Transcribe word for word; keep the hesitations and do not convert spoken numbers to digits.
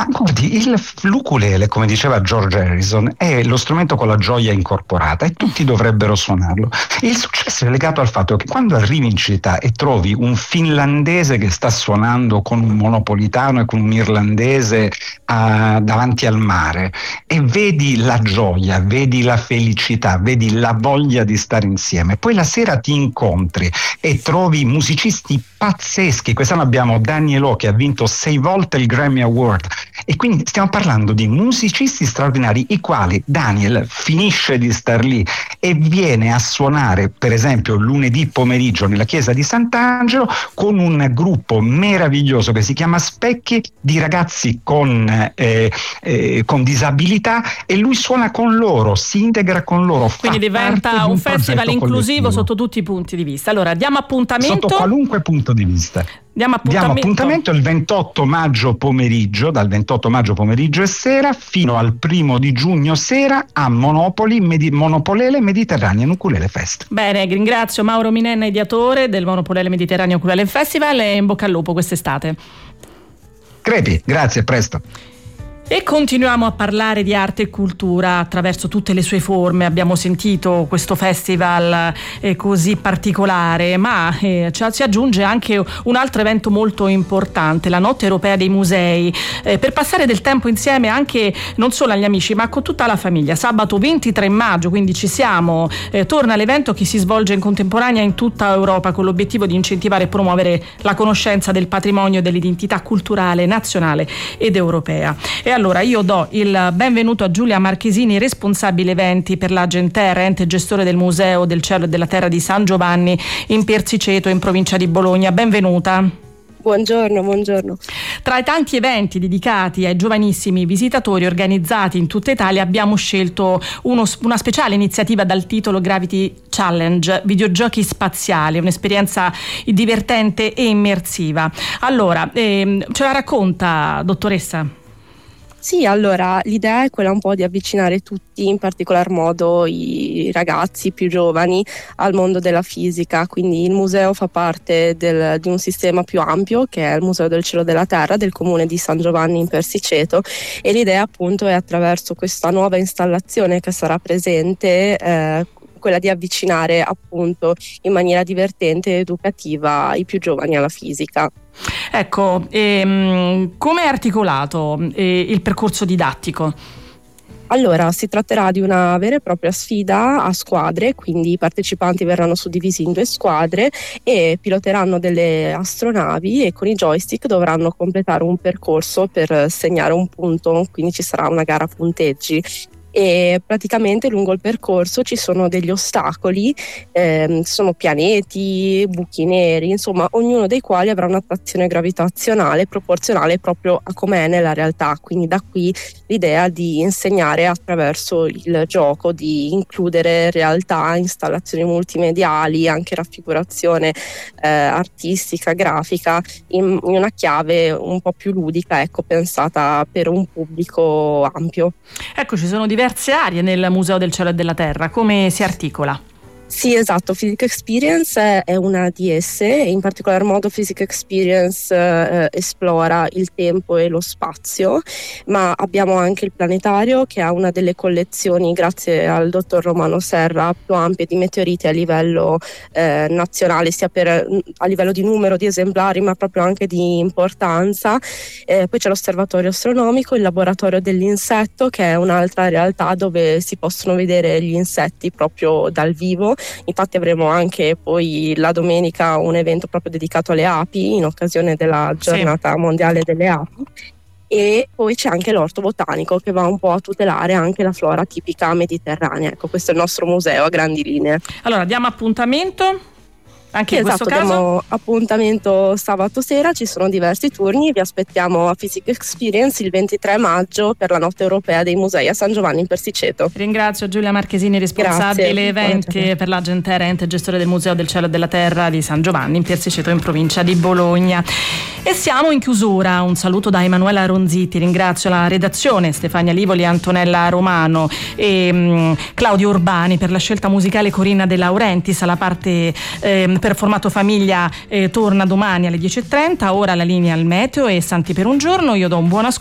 Ma guardi, il l'ukulele, come diceva George Harrison, è lo strumento con la gioia incorporata e tutti dovrebbero suonarlo. Il successo è legato al fatto che quando arrivi in città e trovi un finlandese che sta suonando con un monopolitano e con un irlandese uh, davanti al mare e vedi la gioia, vedi la felicità, vedi la voglia di stare insieme, poi la sera ti incontri e trovi musicisti pazzeschi. Quest'anno abbiamo Daniel O che ha vinto sei volte il Grammy Award e quindi stiamo parlando di musicisti straordinari, i quali Daniel finisce di star lì e viene a suonare per esempio lunedì pomeriggio nella chiesa di Sant'Angelo con un gruppo meraviglioso che si chiama Specchi, di ragazzi con, eh, eh, con disabilità, e lui suona con loro, si integra con loro, quindi diventa un, un festival inclusivo collettivo sotto tutti i punti di vista. Allora diamo appuntamento sotto qualunque punto di vista. Diamo appuntamento. Diamo appuntamento il ventotto maggio pomeriggio, dal ventotto maggio pomeriggio e sera fino al primo di giugno sera a Monopoli, Medi- Monopolele Mediterranean Ukulele Fest. Bene, ringrazio Mauro Minenna, ideatore del Monopolele Mediterranean Ukulele Festival, e in bocca al lupo quest'estate. Crepi, grazie, presto. E continuiamo a parlare di arte e cultura attraverso tutte le sue forme. Abbiamo sentito questo festival eh, così particolare, ma eh, si aggiunge anche un altro evento molto importante, la Notte Europea dei Musei, eh, per passare del tempo insieme anche non solo agli amici ma con tutta la famiglia. Sabato ventitré maggio, quindi ci siamo, eh, torna l'evento che si svolge in contemporanea in tutta Europa con l'obiettivo di incentivare e promuovere la conoscenza del patrimonio e dell'identità culturale nazionale ed europea. E allora io do il benvenuto a Giulia Marchesini, responsabile eventi per la Gentera, ente gestore del Museo del Cielo e della Terra di San Giovanni in Persiceto, in provincia di Bologna. Benvenuta. Buongiorno, buongiorno. Tra i tanti eventi dedicati ai giovanissimi visitatori organizzati in tutta Italia abbiamo scelto uno, una speciale iniziativa dal titolo Gravity Challenge, videogiochi spaziali, un'esperienza divertente e immersiva. Allora, ehm, ce la racconta, dottoressa? Sì, allora l'idea è quella un po' di avvicinare tutti, in particolar modo i ragazzi più giovani, al mondo della fisica. Quindi il museo fa parte del, di un sistema più ampio che è il Museo del Cielo e della Terra del comune di San Giovanni in Persiceto, e l'idea appunto è, attraverso questa nuova installazione che sarà presente, eh, quella di avvicinare appunto in maniera divertente ed educativa i più giovani alla fisica. Ecco, ehm, come è articolato eh, il percorso didattico? Allora, si tratterà di una vera e propria sfida a squadre, quindi i partecipanti verranno suddivisi in due squadre e piloteranno delle astronavi e con i joystick dovranno completare un percorso per segnare un punto, quindi ci sarà una gara a punteggi. E praticamente lungo il percorso ci sono degli ostacoli, ehm, sono pianeti, buchi neri, insomma ognuno dei quali avrà un'attrazione gravitazionale proporzionale proprio a com'è nella realtà. Quindi da qui l'idea di insegnare attraverso il gioco, di includere realtà, installazioni multimediali, anche raffigurazione eh, artistica, grafica in, in una chiave un po' più ludica, ecco, pensata per un pubblico ampio. Ecco, ci sono diverse diverse aree nel Museo del Cielo e della Terra. Come si articola? Sì, esatto, Physics Experience è una di esse, e in particolar modo Physics Experience eh, esplora il tempo e lo spazio, ma abbiamo anche il planetario, che ha una delle collezioni, grazie al dottor Romano Serra, più ampie di meteoriti a livello eh, nazionale, sia per, a livello di numero di esemplari ma proprio anche di importanza. Eh, poi c'è l'osservatorio astronomico, il laboratorio dell'insetto, che è un'altra realtà dove si possono vedere gli insetti proprio dal vivo. Infatti avremo anche poi la domenica un evento proprio dedicato alle api in occasione della giornata sì. mondiale delle api, e poi c'è anche l'orto botanico che va un po' a tutelare anche la flora tipica mediterranea. Ecco, questo è il nostro museo a grandi linee. Allora diamo appuntamento anche sì, in esatto, questo caso? Abbiamo appuntamento sabato sera, ci sono diversi turni, vi aspettiamo a Physics Experience il ventitré maggio per la Notte Europea dei Musei a San Giovanni in Persiceto. Ringrazio Giulia Marchesini, responsabile Grazie. eventi Buonasera. per la Gentera, ente gestore del Museo del Cielo e della Terra di San Giovanni in Persiceto, in provincia di Bologna. E siamo in chiusura. Un saluto da Emanuela Ronziti, ringrazio la redazione, Stefania Livoli, Antonella Romano e um, Claudio Urbani, per la scelta musicale Corinna De Laurentiis. Alla parte eh, per formato famiglia eh, torna domani alle dieci e trenta. Ora la linea al meteo e Santi per un giorno. Io do un buon ascolto